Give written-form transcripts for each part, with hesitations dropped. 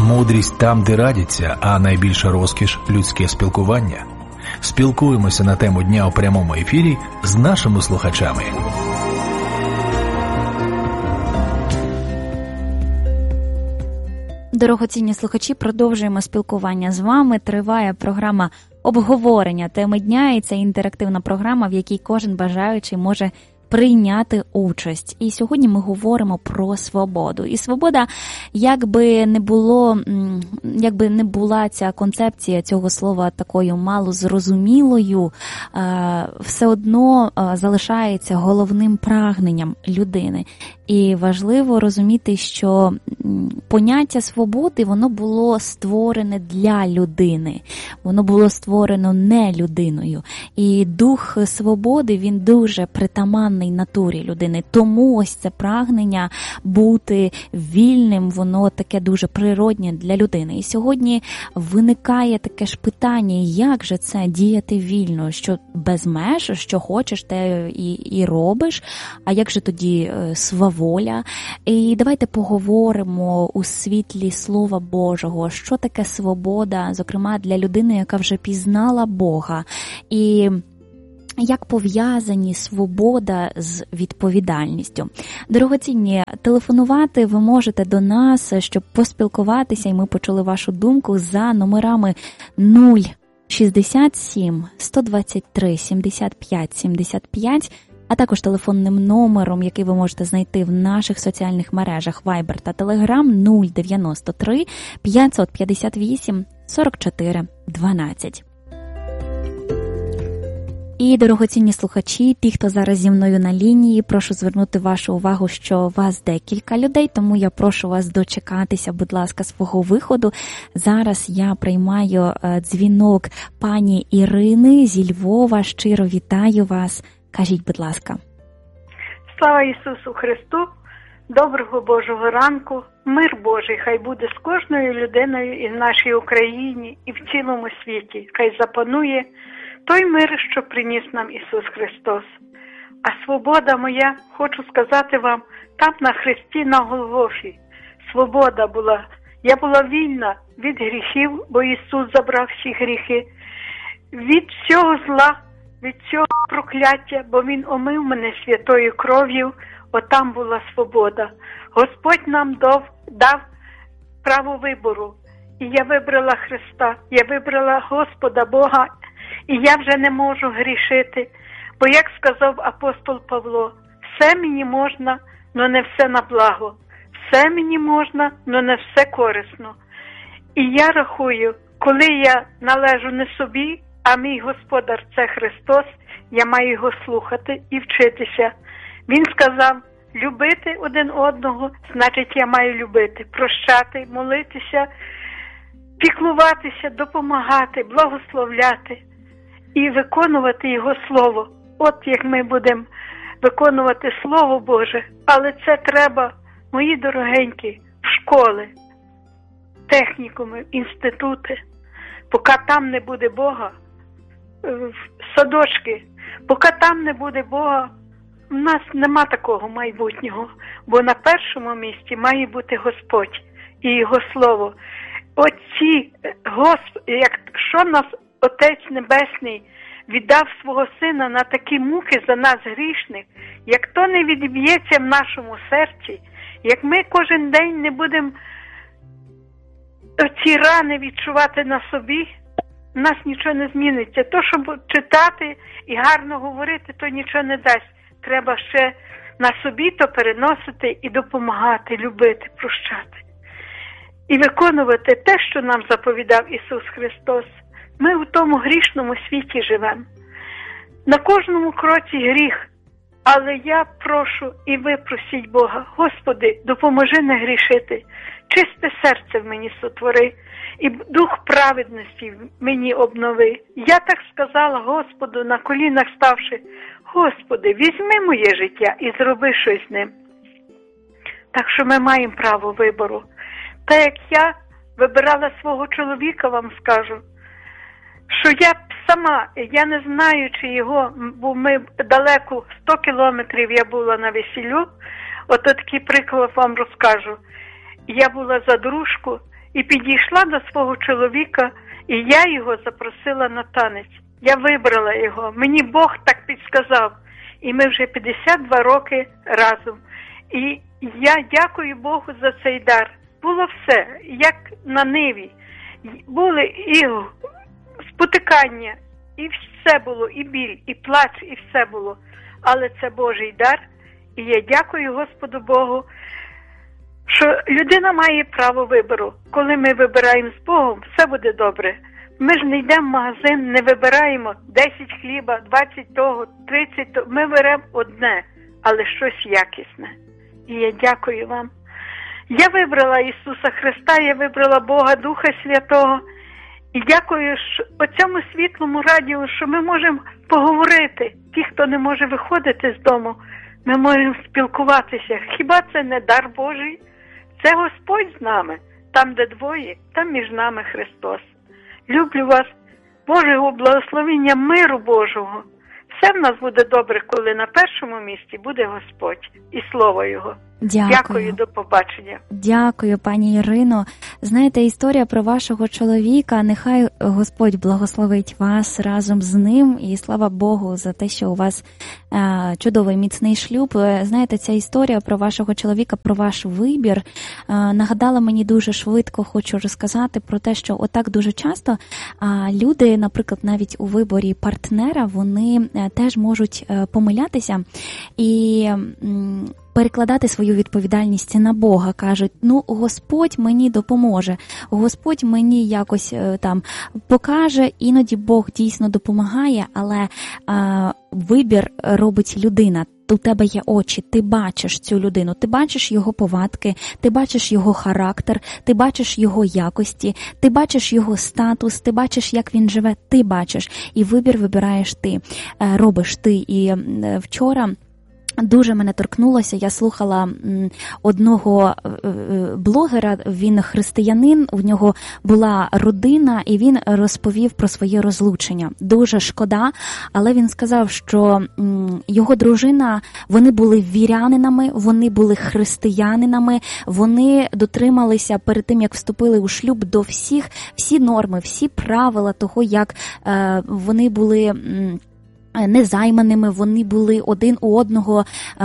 Мудрість там, де радяться, а найбільша розкіш – людське спілкування. Спілкуємося на тему дня у прямому ефірі з нашими слухачами. Дорогоцінні слухачі, продовжуємо спілкування з вами. Триває програма обговорення теми дня, і це інтерактивна програма, в якій кожен бажаючий може прийняти участь. І сьогодні ми говоримо про свободу. І свобода, якби не була ця концепція цього слова такою малозрозумілою, все одно залишається головним прагненням людини. І важливо розуміти, що поняття свободи, воно було створене для людини. Воно було створено не людиною. І дух свободи, він дуже притаманний натурі людини. Тому ось це прагнення бути вільним, воно таке дуже природнє для людини. І сьогодні виникає таке ж питання, як же це діяти вільно, що без меж, що хочеш, те і робиш, а як же тоді сваволя? І давайте поговоримо у світлі Слова Божого, що таке свобода, зокрема для людини, яка вже пізнала Бога. І як пов'язані свобода з відповідальністю. Дорогоцінні, телефонувати ви можете до нас, щоб поспілкуватися, і ми почули вашу думку за номерами 067 123 75 75, а також телефонним номером, який ви можете знайти в наших соціальних мережах Viber та Telegram 093 558 44 12. І, дорогоцінні слухачі, ті, хто зараз зі мною на лінії, прошу звернути вашу увагу, що вас декілька людей, тому я прошу вас дочекатися, будь ласка, свого виходу. Зараз я приймаю дзвінок пані Ірини зі Львова. Щиро вітаю вас. Кажіть, будь ласка. Слава Ісусу Христу! Доброго Божого ранку! Мир Божий хай буде з кожною людиною і в нашій Україні, і в цілому світі. Хай запанує той мир, що приніс нам Ісус Христос. А свобода моя, хочу сказати вам, там на хресті на Голгофі. Свобода була. Я була вільна від гріхів, бо Ісус забрав всі гріхи. Від всього зла, від цього прокляття, бо Він омив мене святою кров'ю, отам була свобода. Господь нам дав право вибору. І я вибрала Христа, я вибрала Господа Бога, і я вже не можу грішити. Бо, як сказав апостол Павло, все мені можна, но не все на благо. Все мені можна, но не все корисно. І я рахую, коли я належу не собі, а мій Господар – це Христос, я маю його слухати і вчитися. Він сказав, любити один одного, значить я маю любити, прощати, молитися, піклуватися, допомагати, благословляти і виконувати Його Слово. От як ми будемо виконувати Слово Боже, але це треба, мої дорогенькі, в школи, технікуми, інститути. Поки там не буде Бога, в садочки, поки там не буде Бога, в нас нема такого майбутнього, бо на першому місці має бути Господь і Його Слово. Оці, якщо нас Отець Небесний віддав свого Сина на такі муки за нас грішних, як то не відіб'ється в нашому серці, як ми кожен день не будемо ці рани відчувати на собі, в нас нічого не зміниться. То, щоб читати і гарно говорити, то нічого не дасть. Треба ще на собі то переносити і допомагати, любити, прощати. І виконувати те, що нам заповідав Ісус Христос. Ми у тому грішному світі живемо. На кожному кроці гріх. Але я прошу, і ви просіть Бога, Господи, допоможи не грішити. Чисте серце в мені сотвори, і дух праведності в мені обнови. Я так сказала Господу, на колінах ставши, Господи, візьми моє життя і зроби щось з ним. Так що ми маємо право вибору. Та як я вибирала свого чоловіка, вам скажу, що я сама, я не знаю, чи його, бо ми далеко, 100 кілометрів я була на весіллю, от такий приклад вам розкажу. Я була за дружку, і підійшла до свого чоловіка, і я його запросила на танець. Я вибрала його, мені Бог так підсказав, і ми вже 52 роки разом. І я дякую Богу за цей дар. Було все, як на ниві. Були і спотикання, і все було, і біль, і плач, і все було. Але це Божий дар, і я дякую Господу Богу, що людина має право вибору. Коли ми вибираємо з Богом, все буде добре. Ми ж не йдемо в магазин, не вибираємо 10 хліба, 20 того, 30 того. Ми беремо одне, але щось якісне. І я дякую вам. Я вибрала Ісуса Христа, я вибрала Бога, Духа Святого. І дякую по цьому світлому радіо, що ми можемо поговорити. Ті, хто не може виходити з дому, ми можемо спілкуватися. Хіба це не дар Божий? Це Господь з нами. Там, де двоє, там між нами Христос. Люблю вас, Божого благословення, миру Божого. Все в нас буде добре, коли на першому місці буде Господь і Слово Його. Дякую, до побачення. Дякую, пані Ірино. Знаєте, історія про вашого чоловіка, нехай Господь благословить вас разом з ним, і слава Богу за те, що у вас чудовий міцний шлюб. Знаєте, ця історія про вашого чоловіка, про ваш вибір, нагадала мені дуже швидко, хочу розказати про те, що отак дуже часто люди, наприклад, навіть у виборі партнера, вони теж можуть помилятися і перекладати свою відповідальність на Бога. Кажуть, Господь мені допоможе, Господь мені якось там покаже, іноді Бог дійсно допомагає, але вибір робить людина. У тебе є очі, ти бачиш цю людину, ти бачиш його повадки, ти бачиш його характер, ти бачиш його якості, ти бачиш його статус, ти бачиш, як він живе, ти бачиш. І вибір вибираєш ти, робиш ти. І вчора дуже мене торкнулося, я слухала одного блогера, він християнин, у нього була родина, і він розповів про своє розлучення. Дуже шкода, але він сказав, що його дружина, вони були вірянинами, вони були християнинами, вони дотрималися перед тим, як вступили у шлюб, до всі норми, всі правила того, як вони були незайманими, вони були один у одного,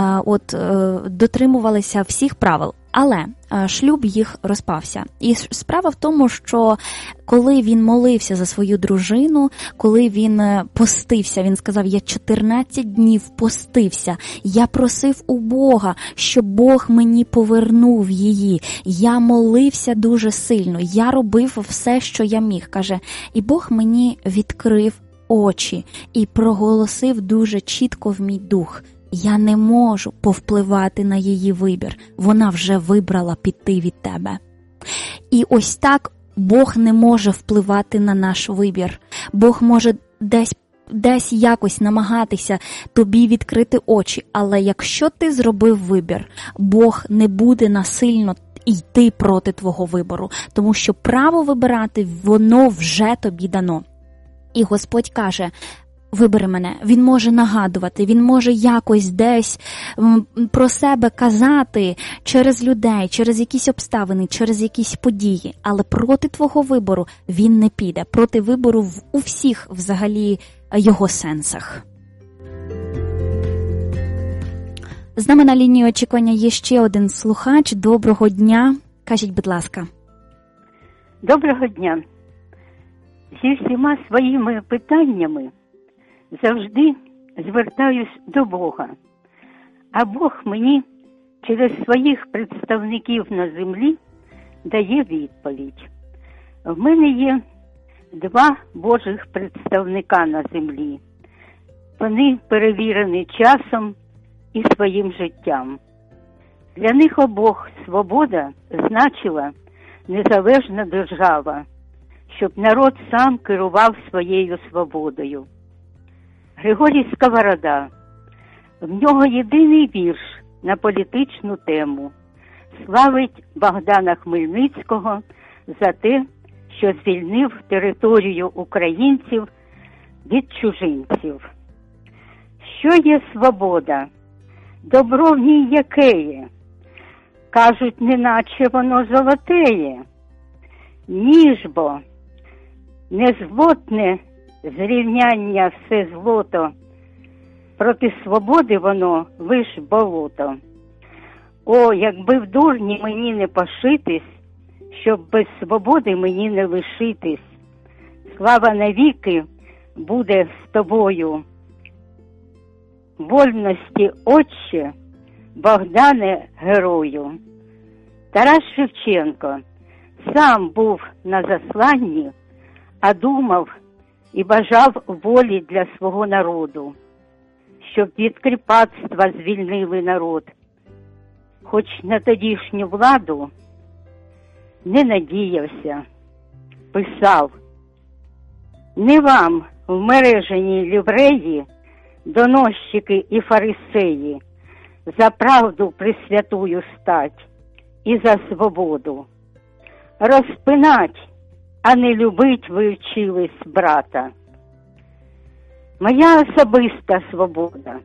дотримувалися всіх правил. Але шлюб їх розпався. І справа в тому, що коли він молився за свою дружину, коли він постився, він сказав, я 14 днів постився, я просив у Бога, щоб Бог мені повернув її. Я молився дуже сильно, я робив все, що я міг, каже, і Бог мені відкрив очі і проголосив дуже чітко в мій дух. Я не можу повпливати на її вибір. Вона вже вибрала піти від тебе. І ось так Бог не може впливати на наш вибір. Бог може десь якось намагатися тобі відкрити очі. Але якщо ти зробив вибір, Бог не буде насильно йти проти твого вибору. Тому що право вибирати, воно вже тобі дано. І Господь каже, вибери мене. Він може нагадувати, він може якось десь про себе казати через людей, через якісь обставини, через якісь події. Але проти твого вибору він не піде. Проти вибору у всіх взагалі його сенсах. З нами на лінії очікування є ще один слухач. Доброго дня. Кажіть, будь ласка. Доброго дня. Зі всіма своїми питаннями завжди звертаюсь до Бога. А Бог мені через своїх представників на землі дає відповідь. В мене є 2 Божих представника на землі. Вони перевірені часом і своїм життям. Для них обох свобода значила незалежна держава, щоб народ сам керував своєю свободою. Григорій Сковорода. В нього єдиний вірш на політичну тему. Славить Богдана Хмельницького за те, що звільнив територію українців від чужинців. Що є свобода? Добро в ній якеє? Кажуть, неначе воно золотеє. ніж бо незлотне зрівняння все злото, проти свободи воно лиш болото. О, якби в дурні мені не пошитись, щоб без свободи мені не лишитись. Слава навіки буде з тобою. Вольності, Отче, Богдане, герою. Тарас Шевченко сам був на засланні, а думав і бажав волі для свого народу, щоб від кріпацтва звільнили народ. Хоч на тодішню владу не надіявся, писав: не вам в мереженій лівреї, доносчики і фарисеї, за правду пресвятую стать і за свободу. Розпинать, а не любить ви вчились брата. Моя особиста свобода.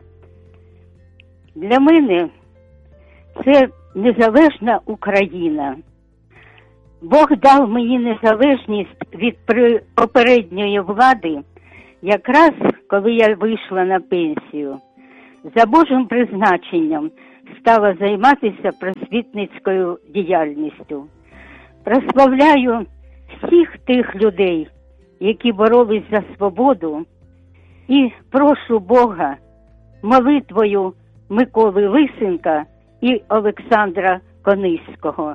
Для мене це незалежна Україна. Бог дав мені незалежність від попередньої влади, якраз коли я вийшла на пенсію. За Божим призначенням стала займатися просвітницькою діяльністю. Прославляю всіх тих людей, які боролись за свободу, і прошу Бога молитвою Миколи Лисенка і Олександра Кониського.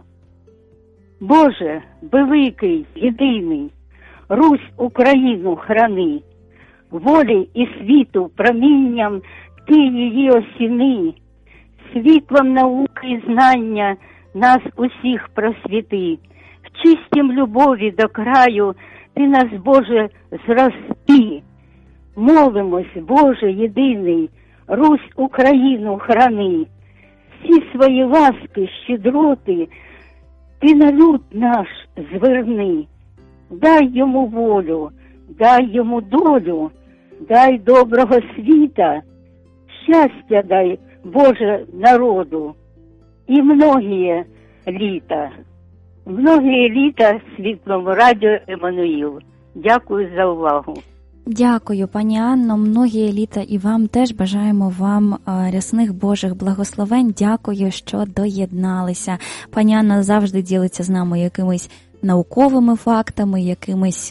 Боже, великий, єдиний, Русь Україну храни, волі і світу промінням ти її осіни, світлом науки і знання нас усіх просвіти, в чистім любові до краю ти нас, Боже, зрости. Молимось, Боже єдиний, Русь Україну храни, всі свої ласки, щедроти ти на люд наш зверни. Дай йому волю, дай йому долю, дай доброго світа, щастя дай, Боже, народу, і многие літа. Многие літа Світлому радіо Еммануїл. Дякую за увагу. Дякую, пані Анно, многі літа, і вам теж бажаємо вам рясних Божих благословень. Дякую, що доєдналися. Пані Анна завжди ділиться з нами якимись науковими фактами, якимись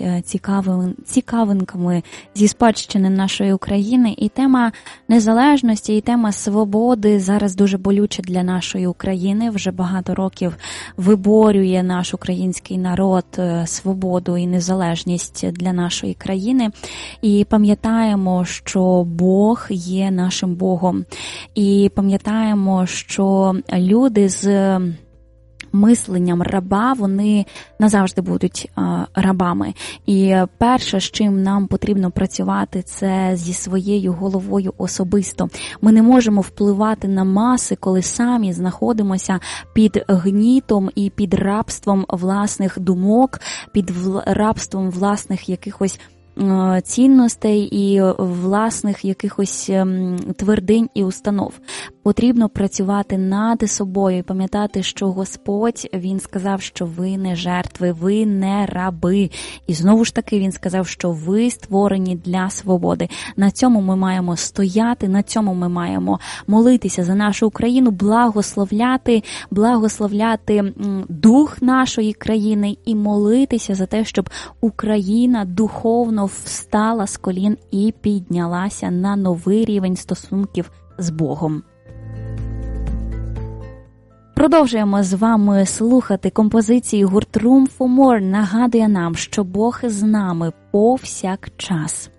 цікавинками зі спадщини нашої України. І тема незалежності, і тема свободи зараз дуже болюча для нашої України. Вже багато років виборює наш український народ свободу і незалежність для нашої країни. І пам'ятаємо, що Бог є нашим Богом. І пам'ятаємо, що люди з мисленням раба, вони назавжди будуть рабами. І перше, з чим нам потрібно працювати, це зі своєю головою особисто. Ми не можемо впливати на маси, коли самі знаходимося під гнітом і під рабством власних думок, під рабством власних якихось цінностей і власних якихось твердинь і установ. Потрібно працювати над собою і пам'ятати, що Господь, Він сказав, що ви не жертви, ви не раби. І знову ж таки Він сказав, що ви створені для свободи. На цьому ми маємо стояти, на цьому ми маємо молитися за нашу Україну, благословляти дух нашої країни і молитися за те, щоб Україна духовно встала з колін і піднялася на новий рівень стосунків з Богом. Продовжуємо з вами слухати композиції гурт Room for More. Нагадує нам, що Бог з нами повсякчас.